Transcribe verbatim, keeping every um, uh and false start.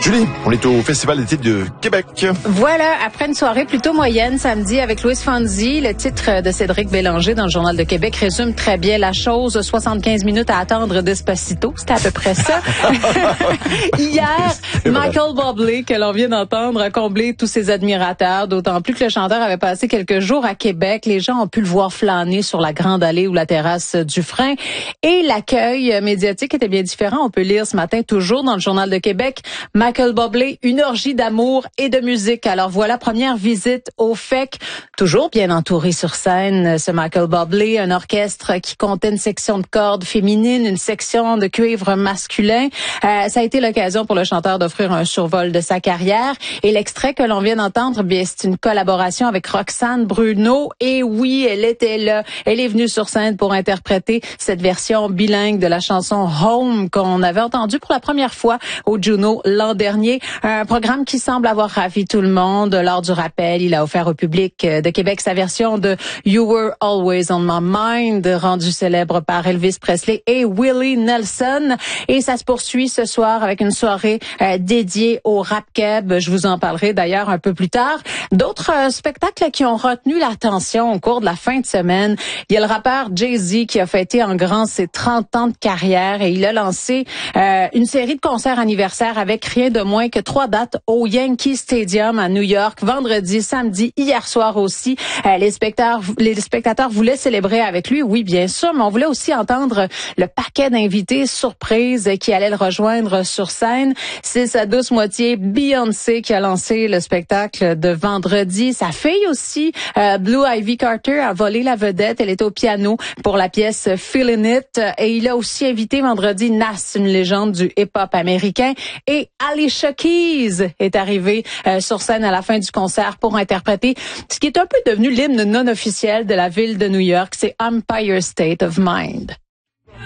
Julie, on est au Festival d'été de Québec. Voilà, après une soirée plutôt moyenne samedi avec Louis Fonzi, le titre de Cédric Bélanger dans le Journal de Québec résume très bien la chose. soixante-quinze minutes à attendre Despacito, c'était à peu près ça. Hier, Michael Bublé, que l'on vient d'entendre, a comblé tous ses admirateurs, d'autant plus que le chanteur avait passé quelques jours à Québec. Les gens ont pu le voir flâner sur la grande allée ou la terrasse du Frein. Et l'accueil médiatique était bien différent. On peut lire ce matin, toujours dans le Journal de Québec, Michael Bublé, une orgie d'amour et de musique. Alors voilà, première visite au F E C, toujours bien entouré sur scène, ce Michael Bublé, un orchestre qui comptait une section de cordes féminine, une section de cuivre masculin. Euh, ça a été l'occasion pour le chanteur d'offrir un survol de sa carrière. Et l'extrait que l'on vient d'entendre, bien, c'est une collaboration avec Roxane Bruno. Et oui, elle était là. Elle est venue sur scène pour interpréter cette version bilingue de la chanson Home qu'on avait entendue pour la première fois au Juno l'an dernier. Un programme qui semble avoir ravi tout le monde. Lors du rappel, il a offert au public de Québec sa version de You Were Always on My Mind, rendue célèbre par Elvis Presley et Willie Nelson. Et ça se poursuit ce soir avec une soirée euh, dédiée au rap keb. Je vous en parlerai d'ailleurs un peu plus tard. D'autres euh, spectacles qui ont retenu l'attention au cours de la fin de semaine. Il y a le rappeur Jay-Z qui a fêté en grand ses trente ans de carrière et il a lancé euh, une série de concerts anniversaires avec rien de moins que trois dates au Yankee Stadium à New York, vendredi, samedi, hier soir aussi. Euh, les spectateurs, les spectateurs voulaient célébrer avec lui, oui, bien sûr, mais on voulait aussi entendre le paquet d'invités surprises qui allaient le rejoindre sur scène. C'est sa douce moitié, Beyoncé, qui a lancé le spectacle de vendredi. Sa fille aussi, euh, Blue Ivy Carter, a volé la vedette. Elle est au piano pour la pièce Feelin' It. Et il a aussi invité vendredi Nas, une légende du hip-hop américain. Et Alicia Keys est arrivée euh, sur scène à la fin du concert pour interpréter ce qui est un peu devenu l'hymne non officiel de la ville de New York. C'est Empire State of Mind.